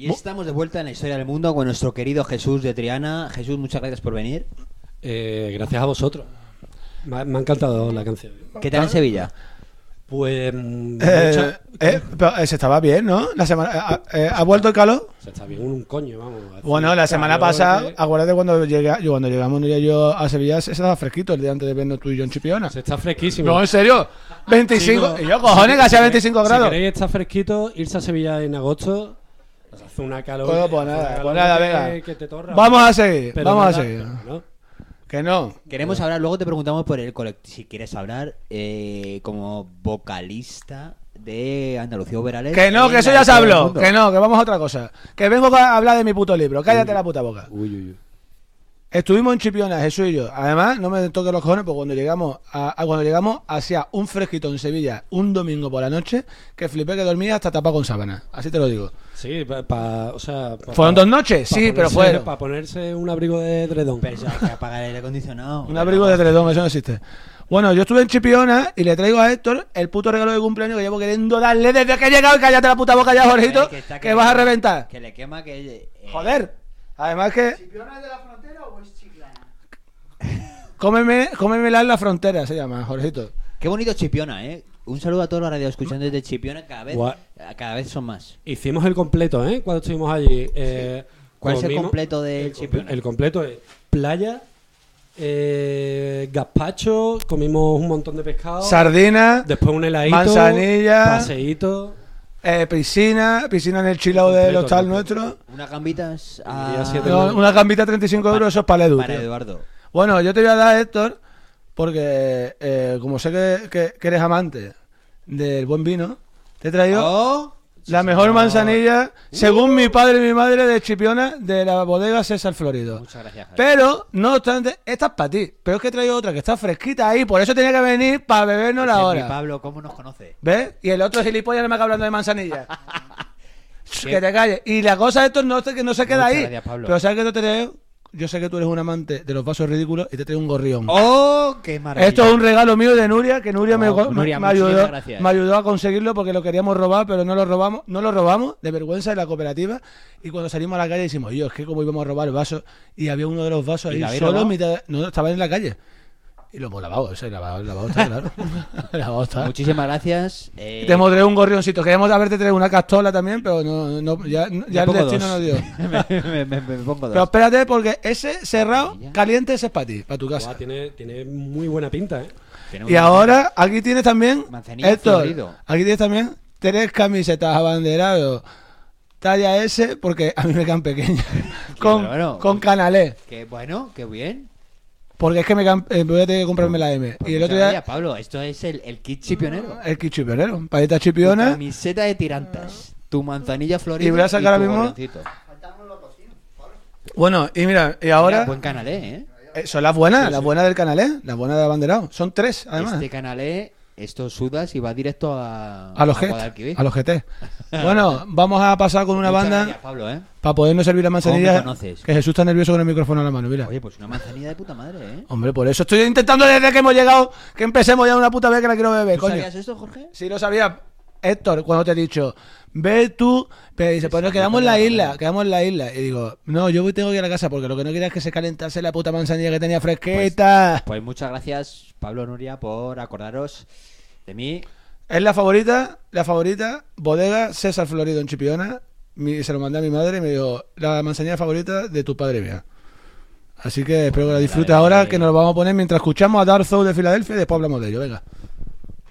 Y estamos de vuelta en la historia del mundo con nuestro querido Jesús de Triana. Jesús, muchas gracias por venir. Gracias a vosotros. Me ha encantado la canción. ¿Qué tal en Sevilla? Pues... pero se estaba bien, ¿no? La semana ¿ha vuelto el calor? Se está bien un coño, vamos. Bueno, la semana pasada, acuérdate cuando llegamos Nuria y yo a Sevilla, se estaba fresquito el día antes de vernos tú y yo en Chipiona. Se está fresquísimo. No, en serio, 25. Chicos, y yo, cojones, que hacía 25 grados. Si queréis estar fresquito, irse a Sevilla en agosto, os hace una calor. Pues nada, venga. Que te torra. Vamos a seguir, Pero vamos a nada, seguir. ¿no? Que no. Queremos hablar, luego te preguntamos por el colectivo, si quieres hablar como vocalista de Andalucía Overales. Que no, que eso ya se habló. Que no, que vamos a otra cosa. Que vengo a hablar de mi puto libro. Cállate la puta boca. Uy. Estuvimos en Chipiona, Jesús y yo. Además, no me toques los cojones, porque cuando llegamos hacía un fresquito en Sevilla un domingo por la noche que flipé que dormía hasta tapado con sábana. Así te lo digo. Sí, ¿Fueron 2 noches? Sí, pero fueron. Para ponerse un abrigo de edredón. Pero eso hay que apagar el aire acondicionado. Un abrigo de edredón, eso no existe. Bueno, yo estuve en Chipiona y le traigo a Héctor el puto regalo de cumpleaños que llevo queriendo darle desde que he llegado. Y cállate la puta boca ya, Jorgito, que vas a reventar. Que le quema que... Joder. Además que... ¿Chipiona es de la frontera o es Chiclana? Cómemela en la frontera, se llama, Jorgito. Qué bonito Chipiona, ¿eh? Un saludo a todos los radioescuchantes de Chipiona, cada vez son más. Hicimos el completo, cuando estuvimos allí. ¿Cuál es el completo del Chipiona? El completo es playa, gazpacho, comimos un montón de pescado, sardina, después un heladito, manzanilla, paseíto, piscina en el chilao del hostal nuestro. Unas gambitas una gambita 35 euros, eso es para Edu. Para Eduardo. Bueno, yo te voy a dar, Héctor, porque como sé que eres amante del buen vino, te he traído la mejor manzanilla, según mi padre y mi madre, de Chipiona, de la bodega César Florido. Muchas gracias, Javier. Pero, no obstante, esta es para ti. Pero es que he traído otra que está fresquita ahí, por eso tenía que venir para bebernos la hora. Pablo, ¿cómo nos conoce? ¿Ves? Y el otro gilipollas no me acaba hablando de manzanilla. Que te calles. Y la cosa de esto no se queda Muchas ahí. gracias, Pablo. Pero ¿sabes qué te traigo? Yo sé que tú eres un amante de los vasos ridículos y te traigo un gorrión. ¡Oh, qué maravilla! Esto es un regalo mío de Nuria, que Nuria me gracias. me ayudó a conseguirlo porque lo queríamos robar, pero no lo robamos de vergüenza de la cooperativa. Y cuando salimos a la calle decimos, es que como íbamos a robar el vaso, y había uno de los vasos ahí solo, no, estaba en la calle. Y lo hemos lavado, lavado está, claro. Lavado está. Muchísimas gracias. Te hemos traído un gorrioncito. Queríamos haberte traído una castola también, pero ya el destino nos dio. me pongo dos. Pero espérate, porque ese cerrado, caliente, ese es para ti, para tu casa. Tiene muy buena pinta, Y ahora, aquí tienes también, Héctor, aquí tienes también 3 camisetas abanderados talla S, porque a mí me quedan pequeñas. con canalé. Qué bueno, qué bien. Porque es que voy a tener que comprarme la M. Y el otro día... Pablo, esto es el kit chipionero. El kit chipionero. Paleta chipiona. Tu camiseta de tirantas. Tu manzanilla florida. Y voy a sacar ahora mismo... Bueno, y mira, y ahora... Mira, buen canalé, son las buenas, las buenas del canalé. Las buenas de abanderado. Son 3, además. Este canalé, esto sudas y va directo a los GT. Bueno, vamos a pasar con una banda... Gracias, Pablo, para podernos servir la manzanilla. Que Jesús está nervioso con el micrófono en la mano, mira. Oye, pues una manzanilla de puta madre, Hombre, por eso estoy intentando desde que hemos llegado que empecemos ya una puta vez que la quiero beber, coño. ¿Sabías esto, Jorge? Sí, lo sabía, Héctor, cuando te he dicho, ve tú, pero dice, pues nos quedamos en la isla. Y digo, no, yo tengo que ir a la casa porque lo que no quería es que se calentase la puta manzanilla que tenía fresquita. Pues muchas gracias, Pablo, Nuria, por acordaros de mí. Es la favorita, bodega César Florido en Chipiona. Se lo mandé a mi madre y me dijo, la manzanilla favorita de tu padre mía. Así que espero que la disfrutes ahora, que nos lo vamos a poner mientras escuchamos a Dark Soul de Filadelfia y después hablamos de ello. Venga.